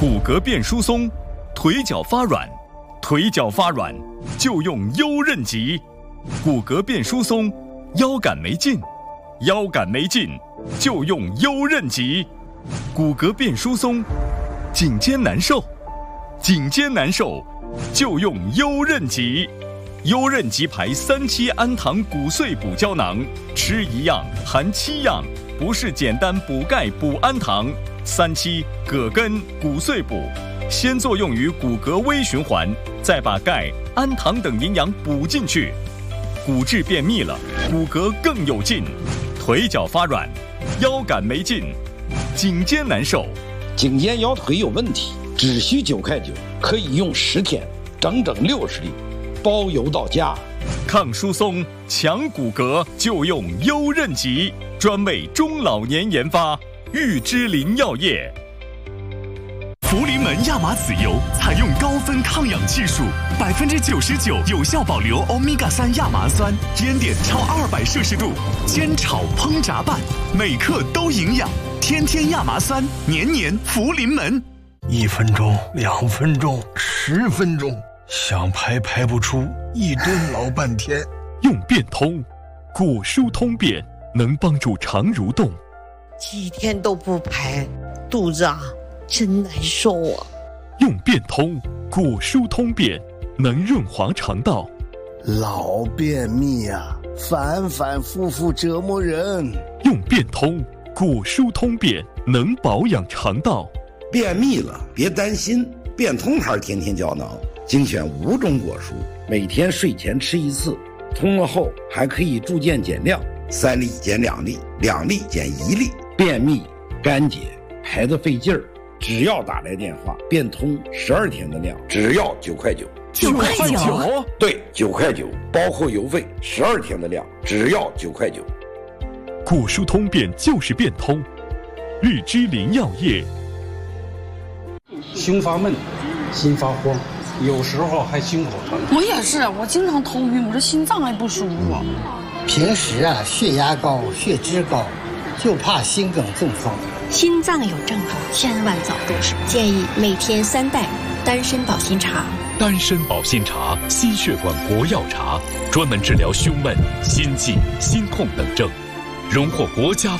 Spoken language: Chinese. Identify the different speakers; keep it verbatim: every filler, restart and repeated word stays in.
Speaker 1: 骨骼变疏松，腿脚发软，腿脚发软就用优韧极。骨骼变疏松，腰杆没劲，腰杆没劲就用优韧极。骨骼变疏松，颈肩难受，颈肩难受就用优韧极。优韧极牌三七氨糖骨碎补胶囊，吃一样含七样，不是简单补钙补氨糖。三七葛根骨碎补，先作用于骨骼微循环，再把钙、氨糖等营养补进去。骨质便秘了，骨骼更有劲。腿脚发软，腰杆没劲，颈肩难受，
Speaker 2: 颈肩腰腿有问题，只需九块九，可以用十天，整整六十粒，包邮到家。
Speaker 1: 抗疏松、强骨骼就用优韧极，专为中老年研发，玉芝林药业。
Speaker 3: 福临门亚麻籽油采用高分抗氧技术，百分之九十九有效保留欧米伽三亚麻酸，烟点超二百摄氏度，煎炒烹炸拌，每克都营养。天天亚麻酸，年年福临门。
Speaker 4: 一分钟，两分钟，十分钟，想排排不出，一蹲老半天。
Speaker 1: 用变通，骨疏通便，能帮助肠蠕动。
Speaker 5: 几天都不排，肚子啊真难受啊！
Speaker 1: 用变通，骨疏通便，能润滑肠道。
Speaker 6: 老便秘啊，反反复复折磨人。
Speaker 1: 用变通，骨疏通便，能保养肠道。
Speaker 7: 便秘了别担心，变通牌天天胶囊精选五种果蔬，每天睡前吃一次，通了后还可以逐渐减量，三粒减两粒，两粒减一粒。便秘、干结、排得费劲儿，只要打来电话，变通十二天的量，只要九块九。
Speaker 3: 九块九？
Speaker 7: 对，九块九，包括邮费，十二天的量，只要九块九。
Speaker 1: 骨疏通便就是变通，玉芝林药业。
Speaker 8: 胸发闷，心发慌，有时候还心口疼。
Speaker 9: 我也是，我经常头晕，我这心脏还不舒服。
Speaker 10: 平时啊，血压高，血脂高，就怕心梗中风。
Speaker 11: 心脏有症状，千万早重视。建议每天三袋丹参保心茶。
Speaker 12: 丹参保心茶，心血管活药茶，专门治疗胸闷、心悸、心痛等症，荣获国家